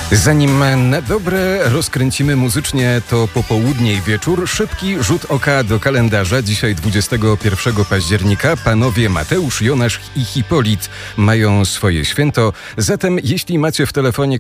Zanim na dobre rozkręcimy muzycznie to popołudnie i wieczór, szybki rzut oka do kalendarza. Dzisiaj 21 października panowie Mateusz, Jonasz i Hipolit mają swoje święto. Zatem jeśli macie w telefonie